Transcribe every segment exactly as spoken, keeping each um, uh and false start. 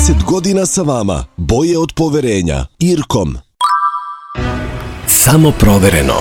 trideset godina sa vama, boje od poverenja. Irkom. Samo provereno.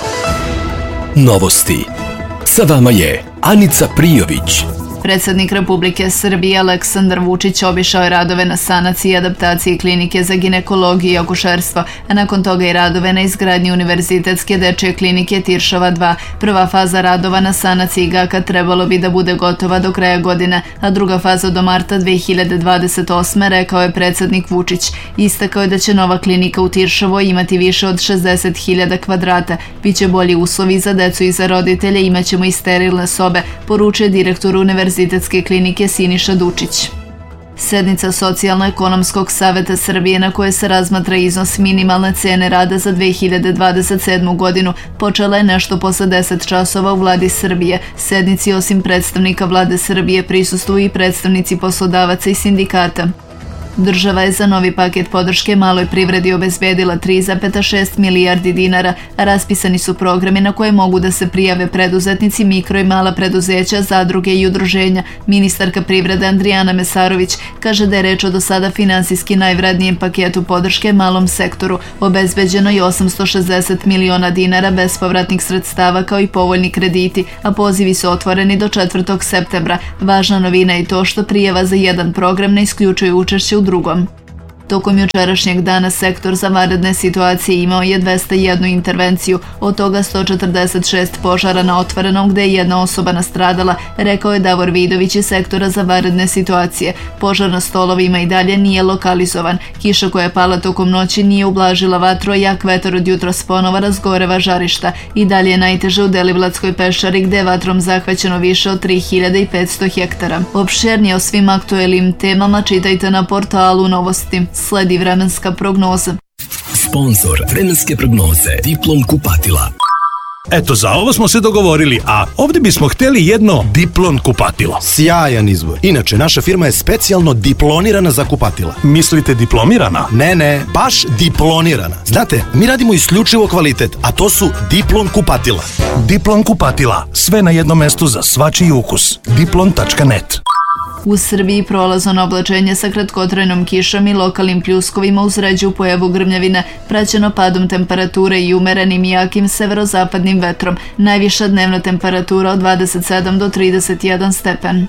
Novosti. Sa vama je Anica Prijović. Predsjednik Republike Srbije Aleksandar Vučić obišao je radove na sanaciji i adaptaciji klinike za ginekologiju i akušerstvo, a nakon toga i radove na izgradnji Univerzitetske dečje klinike Tiršova dva. Prva faza radova na sanaciji G A K-a trebalo bi da bude gotova do kraja godine, a druga faza do marta dve hiljade dvadeset osme, rekao je predsjednik Vučić. Istakao je da će nova klinika u Tiršovoj imati više od šezdeset hiljada kvadrata, biće bolji uslovi za decu i za roditelje, imaćemo i sterilne sobe, poručuje direktor Univerzitetske Univerzitetske klinike Siniša Dučić. Sednica Socijalno-ekonomskog saveta Srbije na kojoj se razmatra iznos minimalne cene rada za dve hiljade dvadeset sedmu godinu počela je nešto posle deset časova u vladi Srbije. Sednici osim predstavnika vlade Srbije prisustvuju i predstavnici poslodavaca i sindikata. Država je za novi paket podrške maloj privredi obezbedila tri zarez šest milijardi dinara, a raspisani su programi na koje mogu da se prijave preduzetnici, mikro i mala preduzeća, zadruge i udruženja. Ministarka privrede Andrijana Mesarović kaže da je reč o do sada finansijski najvrednijem paketu podrške malom sektoru. Obezbeđeno je osamsto šezdeset miliona dinara bespovratnih sredstava kao i povoljni krediti, a pozivi su otvoreni do četvrtog septembra. Važna novina je to što prijava za jedan program ne isključuje učešće u drugom. Tokom jučerašnjeg dana sektor za vanredne situacije imao je dvesta jednu intervenciju, od toga sto četrdeset šest požara na otvorenom gde je jedna osoba nastradala, rekao je Davor Vidović iz sektora za vanredne situacije. Požar na stolovima i dalje nije lokalizovan. Kiša koja je pala tokom noći nije ublažila vatru, a jak vetar od jutros ponova razgoreva žarišta. I dalje je najteže u Deliblatskoj peščari gde je vatrom zahvaćeno više od tri hiljade petsto hektara. Opširnije o svim aktuelnim temama čitajte na portalu Novosti. Sledi vremenska prognoza. Sponzor vremenske prognoze Diplom kupatila. Eto, za ovo smo se dogovorili, a ovdje bismo htjeli jedno Diplon kupatilo. Sjajan izbor. Inače, naša firma je specijalno diplonirana za kupatila. Mislite diplomirana? Ne, ne, baš diplonirana. Znate, mi radimo isključivo kvalitet, a to su Diplon kupatila. Diplon kupatila. Sve na jednom mestu za svačiji ukus. diplon tačka net. U Srbiji prolazno oblačenje sa kratkotrajnom kišom i lokalnim pljuskovima uz ređu pojavu grmljavine, praćeno padom temperature i umerenim i jakim severozapadnim vetrom. Najviša dnevna temperatura od dvadeset sedam do trideset jedan stepen.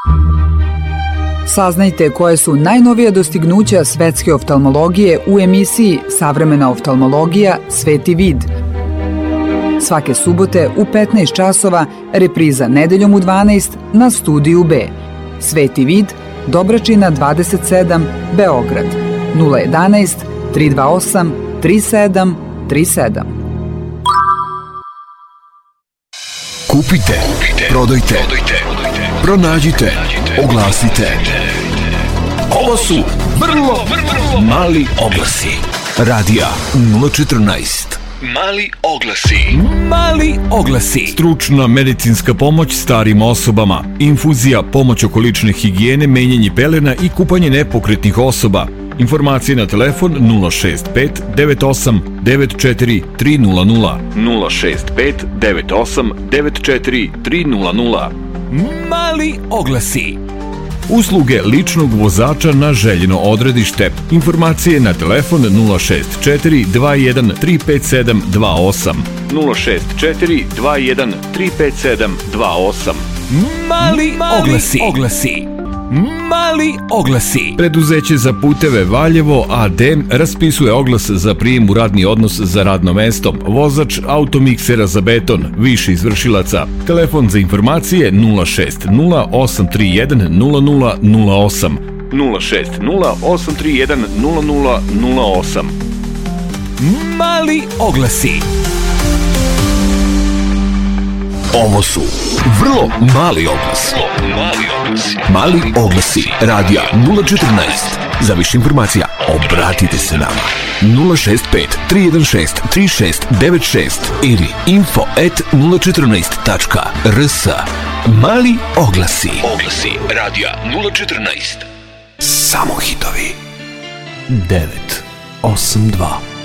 Saznajte koje su najnovije dostignuća svetske oftalmologije u emisiji Savremena oftalmologija – Sveti vid. Svake subote u petnaest časova, repriza nedeljom u dvanaest na Studiju B. Sveti vid, Dobračina dvadeset sedam, Beograd, nula jedanaest, tri dva osam, tri sedam tri sedam. Kupite, prodajte, pronađite, oglasite. Ovo su vrlo, vrlo mali oglasi. Radija nula četrnaest. Mali oglasi. Mali oglasi. Stručna medicinska pomoć starim osobama. Infuzija, pomoć oko lične higijene, menjanje pelena i kupanje nepokretnih osoba. Informacije na telefon nula šest pet devet osam devet četiri tri nula nula. nula šest pet devet osam devet četiri tri nula nula. Mali oglasi. Usluge ličnog vozača na željeno odredište. Informacije na telefon nula šest četiri dva jedan tri pet sedam dva osam. nula šest četiri dva jedan tri pet sedam dva osam. Mali, Mali oglasi. oglasi. Mali oglasi. Preduzeće za puteve Valjevo A D raspisuje oglas za prijem u radni odnos za radno mesto. Vozač automiksera za beton, više izvršilaca. Telefon za informacije nula šest nula osam tri jedan nula nula nula osam. nula šest nula osam tri jedan nula nula nula osam. Mali oglasi. Ovo su vrlo mali oglasi. Mali oglasi. Mali oglasi. Radija nula četrnaest. Za više informacija obratite se nama. nula šest pet tri jedan šest tri šest devet šest ili info at nula četrnaest tačka r s. Mali oglasi. Oglasi. Radija nula četrnaest. Samo hitovi. devet osam dva